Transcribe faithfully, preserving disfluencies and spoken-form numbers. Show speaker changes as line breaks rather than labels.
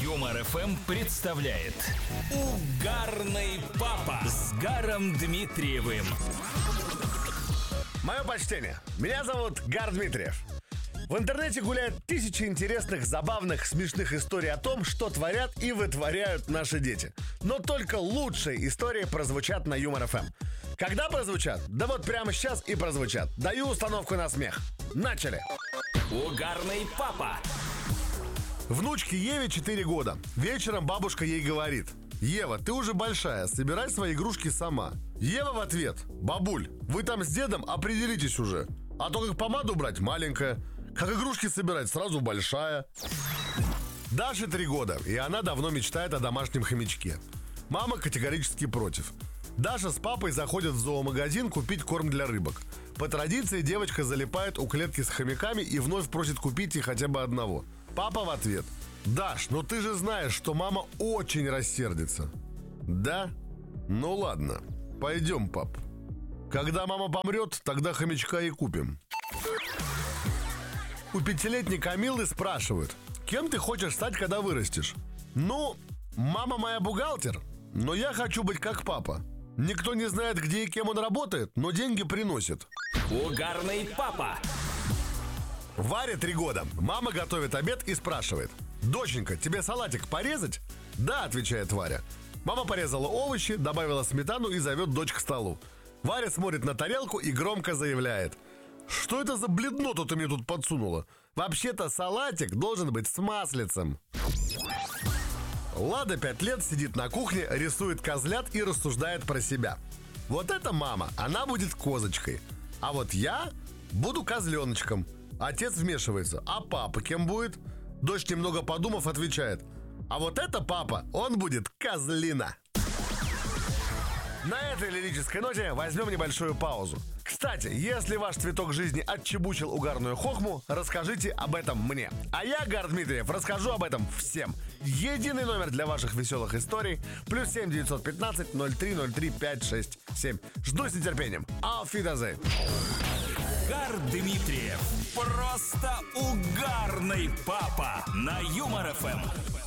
Юмор эф эм представляет Угарный папа с Гаром Дмитриевым.
Мое почтение. Меня зовут Гар Дмитриев. В интернете гуляют тысячи интересных, забавных, смешных историй о том, что творят и вытворяют наши дети. Но только лучшие истории прозвучат на Юмор эф эм. Когда прозвучат? Да вот прямо сейчас и прозвучат. Даю установку на смех. Начали.
Угарный папа.
Внучке Еве четыре года. Вечером бабушка ей говорит: Ева, ты уже большая, собирай свои игрушки сама. Ева в ответ: бабуль, вы там с дедом определитесь уже. А то как помаду брать маленькая, как игрушки собирать сразу большая. Даше три года, и она давно мечтает о домашнем хомячке. Мама категорически против. Даша с папой заходят в зоомагазин купить корм для рыбок. По традиции девочка залипает у клетки с хомяками и вновь просит купить ей хотя бы одного. Папа в ответ: Даш, ну ты же знаешь, что мама очень рассердится. Да? Ну ладно, пойдем, пап. Когда мама помрет, тогда хомячка и купим. У пятилетней Камилы спрашивают: кем ты хочешь стать, когда вырастешь? Ну, мама моя бухгалтер, но я хочу быть как папа. Никто не знает, где и кем он работает, но деньги приносит.
Угарный папа.
Варе три года. Мама готовит обед и спрашивает: доченька, тебе салатик порезать? Да, отвечает Варя. Мама порезала овощи, добавила сметану и зовет дочь к столу. Варя смотрит на тарелку и громко заявляет: что это за бледноту ты мне тут подсунула? Вообще-то салатик должен быть с маслицем. Лада пять лет сидит на кухне, рисует козлят и рассуждает про себя. Вот эта мама, она будет козочкой. А вот я буду козленочком. Отец вмешивается: а папа кем будет? Дочь, немного подумав, отвечает: а вот это папа, он будет козлина. На этой лирической ноте возьмем небольшую паузу. Кстати, если ваш цветок жизни отчебучил угарную хохму, расскажите об этом мне. А я, Гар Дмитриев, расскажу об этом всем. Единый номер для ваших веселых историй: плюс семь девятьсот пятнадцать ноль три ноль три пять шесть семь. Жду с нетерпением. Auf Wiedersehen.
Гар Дмитриев. Просто угарный папа на Юмор эф эм.